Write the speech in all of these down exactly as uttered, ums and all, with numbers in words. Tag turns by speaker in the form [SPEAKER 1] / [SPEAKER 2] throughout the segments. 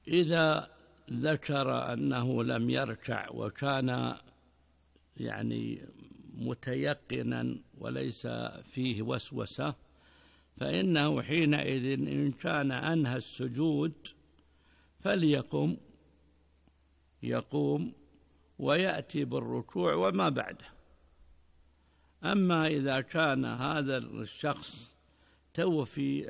[SPEAKER 1] إذا ذكر أنه لم يركع وكان يعني متيقنا وليس فيه وسوسة، فإنه حينئذ إن كان أنهى السجود فليقم يقوم ويأتي بالركوع وما بعده. أما إذا كان هذا الشخص تو في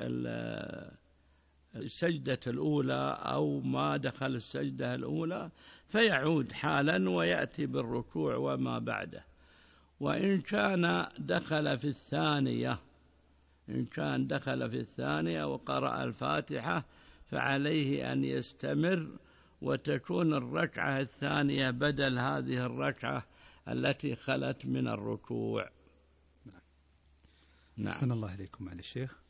[SPEAKER 1] السجدة الأولى أو ما دخل السجدة الأولى فيعود حالا ويأتي بالركوع وما بعده. وإن كان دخل في الثانية إن كان دخل في الثانية وقرأ الفاتحة فعليه أن يستمر وتكون الركعة الثانية بدل هذه الركعة التي خلت من الركوع.
[SPEAKER 2] نعم. أحسن الله إليكم معالي الشيخ.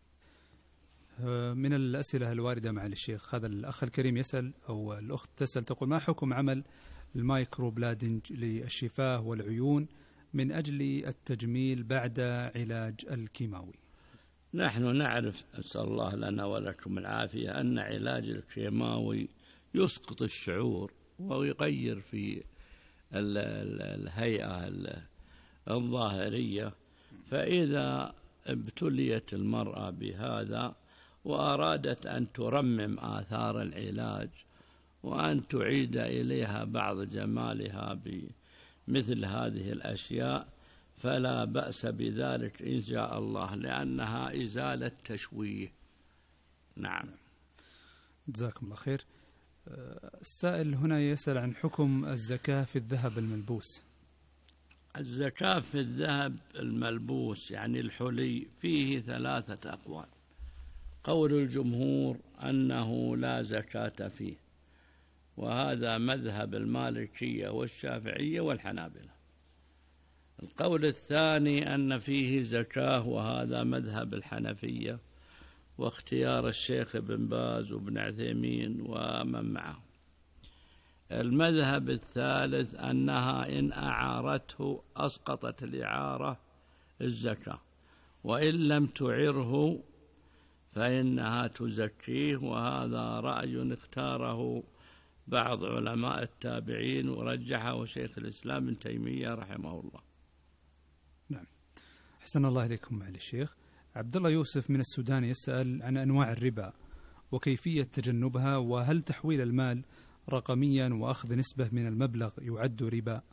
[SPEAKER 2] من الأسئلة الواردة معالي الشيخ، هذا الأخ الكريم يسأل أو الأخت تسأل تقول: ما حكم عمل المايكرو بلادنج للشفاه والعيون من أجل التجميل بعد علاج الكيماوي؟
[SPEAKER 1] نحن نعرف، أسأل الله لنا ولكم العافية، أن علاج الكيماوي يسقط الشعور ويغير في الهيئة الظاهرية. فإذا ابتليت المرأة بهذا وأرادت أن ترمم آثار العلاج وأن تعيد إليها بعض جمالها بمثل هذه الأشياء فلا بأس بذلك إن شاء الله، لأنها إزالة تشويه. نعم.
[SPEAKER 2] جزاكم الله خير. السائل هنا يسأل عن حكم الزكاة في الذهب الملبوس.
[SPEAKER 1] الزكاة في الذهب الملبوس يعني الحلي فيه ثلاثة أقوال. قول الجمهور أنه لا زكاة فيه، وهذا مذهب المالكية والشافعية والحنابلة. القول الثاني أن فيه زكاة، وهذا مذهب الحنفية واختيار الشيخ ابن باز وابن عثيمين ومن معه. المذهب الثالث أنها إن أعارته أسقطت الإعارة الزكاة، وإن لم تعره فإنها تزكيه، وهذا رأي اختاره بعض علماء التابعين ورجحه شيخ الإسلام ابن تيمية رحمه الله.
[SPEAKER 2] نعم. أحسن الله إليكم معالي الشيخ. عبد الله يوسف من السودان يسأل عن أنواع الربا وكيفية تجنبها، وهل تحويل المال رقميا وأخذ نسبة من المبلغ يعد ربا؟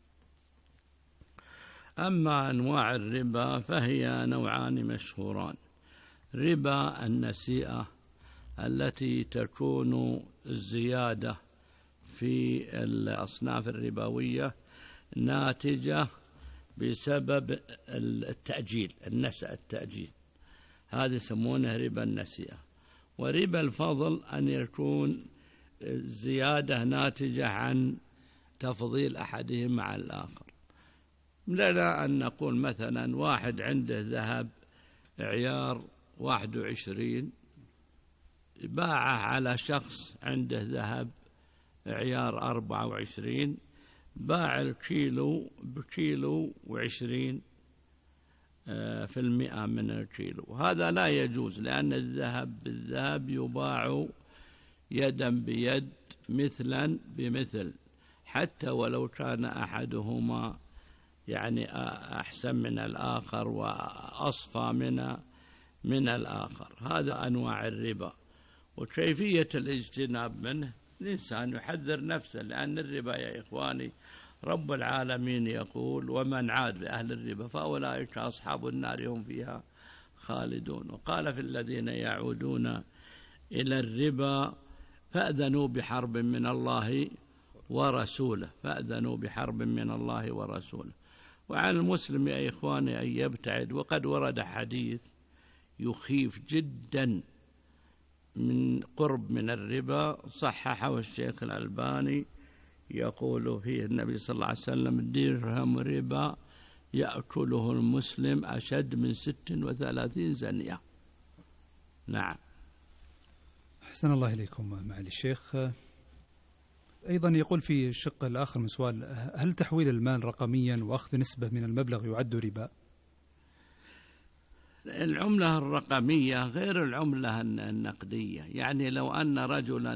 [SPEAKER 1] أما أنواع الربا فهي نوعان مشهوران: ربا النسيئة التي تكون الزيادة في الأصناف الربوية ناتجة بسبب التأجيل، النسأ التأجيل، هذا يسمونه ربا النسيئة. وربا الفضل أن يكون زيادة ناتجة عن تفضيل أحدهم على الآخر. لنا أن نقول مثلا واحد عنده ذهب عيار واحد وعشرين باعه على شخص عنده ذهب عيار أربعة وعشرين، باع الكيلو بكيلو وعشرين في المئة من الكيلو. هذا لا يجوز، لأن الذهب بالذهب يباع يدا بيد مثلا بمثل، حتى ولو كان أحدهما يعني أحسن من الآخر وأصفى من من الآخر. هذا أنواع الربا. وكيفية الاجتناب منه الإنسان يحذر نفسه، لأن الربا يا إخواني رب العالمين يقول: ومن عاد بأهل الربا فأولئك أصحاب النار هم فيها خالدون. وقال في الذين يعودون إلى الربا فأذنوا بحرب من الله ورسوله فأذنوا بحرب من الله ورسوله. وعلى المسلم يا إخواني أن يبتعد. وقد ورد حديث يخيف جدا من قرب من الربا صححه الشيخ الألباني، يقول فيه النبي صلى الله عليه وسلم: درهم ربا يأكله المسلم أشد من ست وثلاثين زنية. نعم.
[SPEAKER 2] أحسن الله إليكم معالي الشيخ. أيضا يقول في الشق الآخر من سؤال: هل تحويل المال رقميا وأخذ نسبة من المبلغ يعد ربا؟
[SPEAKER 1] العملة الرقمية غير العملة النقدية. يعني لو أن رجلا